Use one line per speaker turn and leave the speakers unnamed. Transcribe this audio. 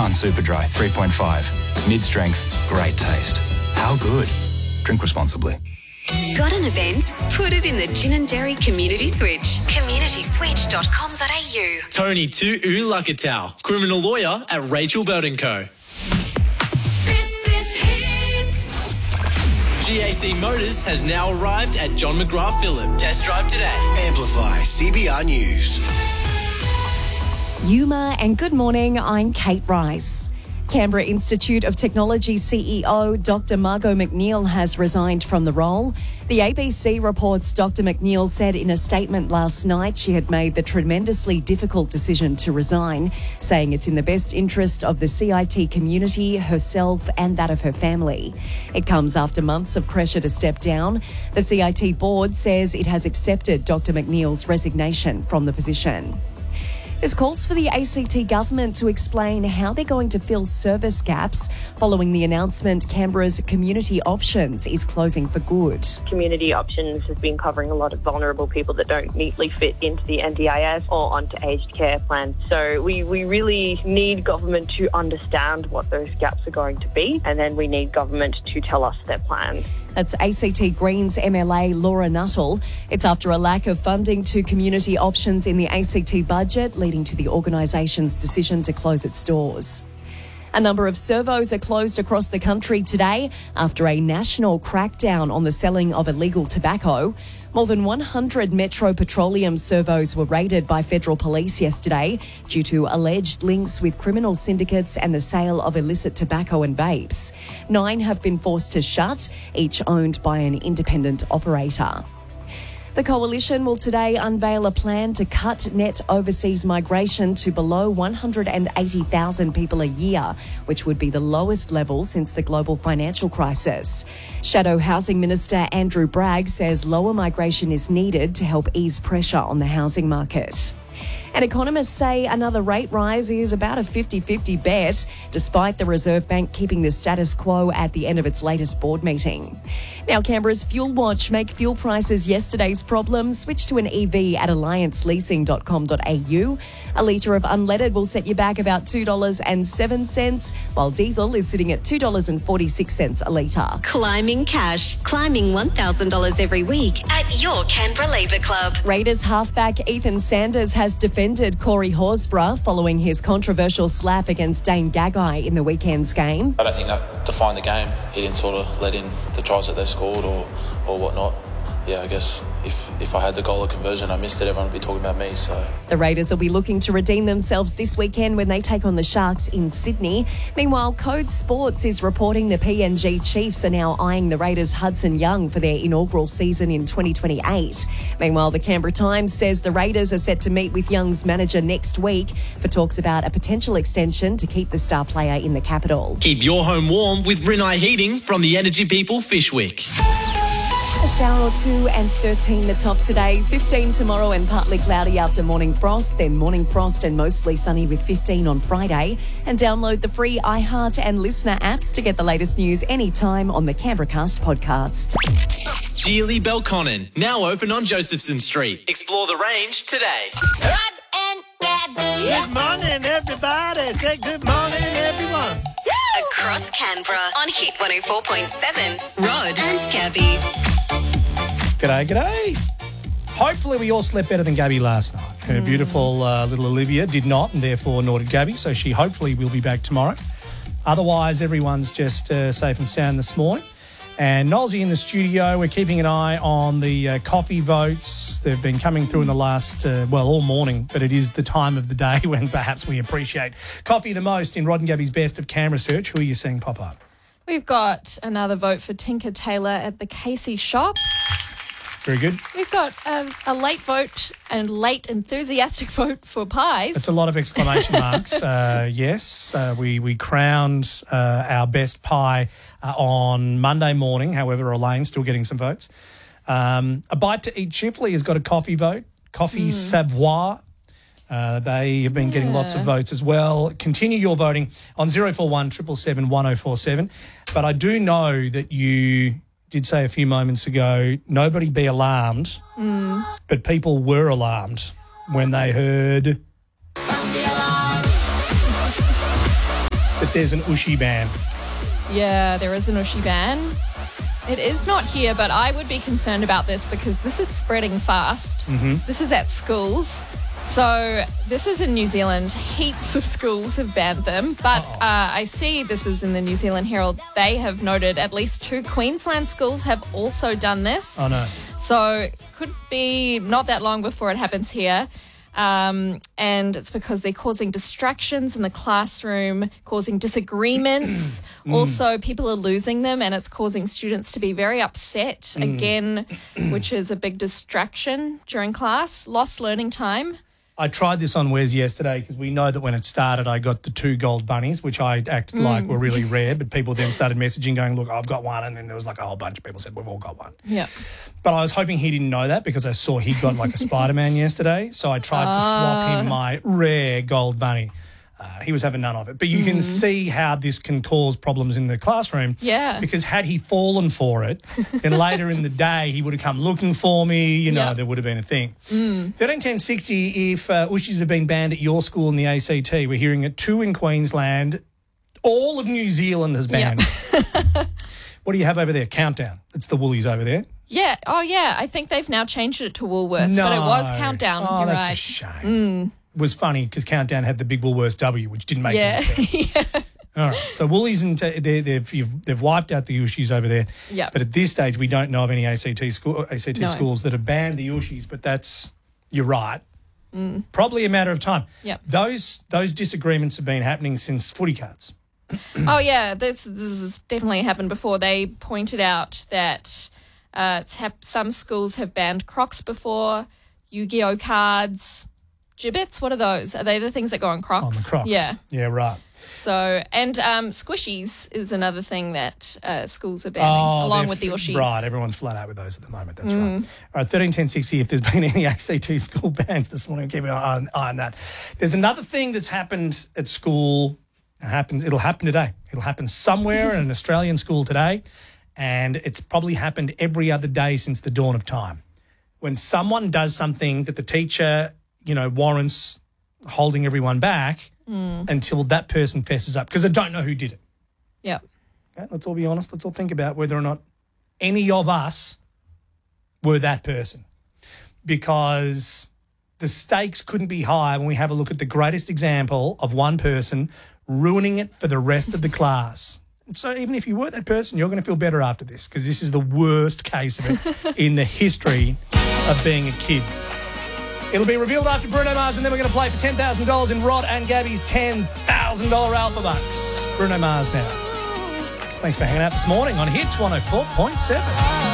One Superdry 3.5. Mid-strength, great taste. How good? Drink responsibly.
Got an event? Put it in the Gin and Dairy Community Switch. communityswitch.com.au.
Tony to Lakatau, criminal lawyer at Rachel Bird & Co.
This is Hit.
GAC Motors has now arrived at John McGrath Phillip. Test drive today.
Amplify CBR News.
Yuma and good morning, I'm Kate Rice. Canberra Institute of Technology CEO Dr. Margot McNeil has resigned from the role. The ABC reports Dr. McNeil said in a statement last night she had made the tremendously difficult decision to resign, saying it's in the best interest of the CIT community, herself and that of her family. It comes after months of pressure to step down. The CIT board says it has accepted Dr. McNeil's resignation from the position. There's calls for the ACT government to explain how they're going to fill service gaps following the announcement Canberra's Community Options is closing for good.
Community Options has been covering a lot of vulnerable people that don't neatly fit into the NDIS or onto aged care plans. So we really need government to understand what those gaps are going to be, and then we need government to tell us their plans.
That's ACT Greens MLA Laura Nuttall. It's after a lack of funding to community options in the ACT budget, leading to the organisation's decision to close its doors. A number of servos are closed across the country today after a national crackdown on the selling of illegal tobacco. More than 100 Metro Petroleum servos were raided by federal police yesterday due to alleged links with criminal syndicates and the sale of illicit tobacco and vapes. 9 have been forced to shut, each owned by an independent operator. The Coalition will today unveil a plan to cut net overseas migration to below 180,000 people a year, which would be the lowest level since the global financial crisis. Shadow Housing Minister Andrew Bragg says lower migration is needed to help ease pressure on the housing market. And economists say another rate rise is about a 50-50 bet, despite the Reserve Bank keeping the status quo at the end of its latest board meeting. Now, Canberra's Fuel Watch make fuel prices yesterday's problem. Switch to an EV at allianceleasing.com.au. A litre of unleaded will set you back about $2.07, while diesel is sitting at $2.46 a litre.
Climbing cash. Climbing $1,000 every week at your Canberra Labour Club.
Raiders halfback Ethan Sanders has defended Corey Horsburgh following his controversial slap against Dane Gagai in the weekend's game.
I don't think that defined the game. He didn't sort of let in the tries that they scored or whatnot. Yeah, I guess if I had the goal of conversion, I missed it, everyone would be talking about me. So
the Raiders will be looking to redeem themselves this weekend when they take on the Sharks in Sydney. Meanwhile, Code Sports is reporting the PNG Chiefs are now eyeing the Raiders' Hudson Young for their inaugural season in 2028. Meanwhile, the Canberra Times says the Raiders are set to meet with Young's manager next week for talks about a potential extension to keep the star player in the capital.
Keep your home warm with Rinnai Heating from the Energy People Fishwick.
A shower or two and 13 the top today, 15 tomorrow and partly cloudy after morning frost, then morning frost and mostly sunny with 15 on Friday. And download the free iHeart and Listener apps to get the latest news anytime on the Canberracast podcast.
Geely Belconnen, now open on Josephson Street. Explore the range today.
Rod and Gabby. Good morning, everybody. Say good morning, everyone.
Across Canberra on Hit 104.7. Rod and Gabby.
G'day. Hopefully we all slept better than Gabby last night. Her beautiful little Olivia did not, and therefore nor did Gabby, so she hopefully will be back tomorrow. Otherwise, everyone's just safe and sound this morning. And Nolsey in the studio, we're keeping an eye on the coffee votes. They've been coming through in the last, all morning, but it is the time of the day when perhaps we appreciate coffee the most in Rod and Gabby's Best of Canberra search. Who are you seeing pop up?
We've got another vote for Tinker Tailor at the Casey Shops.
Very good.
We've got a late vote and late enthusiastic vote for pies.
That's a lot of exclamation marks. Yes, we crowned our best pie on Monday morning. However, Elaine still getting some votes. A Bite to Eat Chifley has got a coffee vote. Coffee Savoir. They have been getting lots of votes as well. Continue your voting on 041 777 1047. But I do know that you did say a few moments ago, nobody be alarmed, but people were alarmed when they heard... that there's an Ushi ban.
Yeah, there is an Ushi ban. It is not here, but I would be concerned about this because this is spreading fast. This is at schools. So this is in New Zealand. Heaps of schools have banned them. But I see this is in the New Zealand Herald. They have noted at least 2 Queensland schools have also done this.
Oh, no.
So could be not that long before it happens here. And it's because they're causing distractions in the classroom, causing disagreements. Also, people are losing them and it's causing students to be very upset again, which is a big distraction during class. Lost learning time.
I tried this on Wes yesterday because we know that when it started, I got the 2 gold bunnies, which I acted like were really rare, but people then started messaging going, look, I've got one. And then there was like a whole bunch of people said, we've all got one.
Yeah.
But I was hoping he didn't know that because I saw he got like a Spider-Man yesterday. So I tried to swap him my rare gold bunny. He was having none of it. But you can see how this can cause problems in the classroom.
Yeah.
Because had he fallen for it, then later in the day he would have come looking for me. You know, there would have been a thing. 131060, if Ushis have been banned at your school in the ACT, we're hearing it 2 in Queensland. All of New Zealand has banned. What do you have over there? Countdown. It's the Woolies over there.
Yeah. Oh, yeah. I think they've now changed it to Woolworths, but it was Countdown.
Oh,
You're
that's
right.
a shame. It was funny because Countdown had the big Woolworths W, which didn't make any sense. All right. So Woolies, they've wiped out the Ushis over there.
Yep.
But at this stage, we don't know of any ACT schools that have banned the Ushis, but you're right. Probably a matter of time.
Yep.
Those disagreements have been happening since footy cards.
Oh, yeah. This has definitely happened before. They pointed out that some schools have banned Crocs before, Yu-Gi-Oh cards, Gibbets. What are those? Are they the things that go on Crocs?
On the Crocs.
Yeah.
Yeah, right.
So, and squishies is another thing that schools are banning, along with the Ushis.
Right, everyone's flat out with those at the moment. That's right. All right, 131060, if there's been any ACT school bans this morning, keep an eye on that. There's another thing that's happened at school. It'll happen today. It'll happen somewhere in an Australian school today, and it's probably happened every other day since the dawn of time. When someone does something that the teacher, warrants holding everyone back until that person fesses up, because I don't know who did it.
Yeah.
Okay, let's all be honest. Let's all think about whether or not any of us were that person, because the stakes couldn't be higher when we have a look at the greatest example of one person ruining it for the rest of the class. So even if you were that person, you're going to feel better after this, because this is the worst case of it in the history of being a kid. It'll be revealed after Bruno Mars, and then we're going to play for $10,000 in Rod and Gabby's $10,000 Alpha Bucks. Bruno Mars now. Thanks for hanging out this morning on Hit 104.7.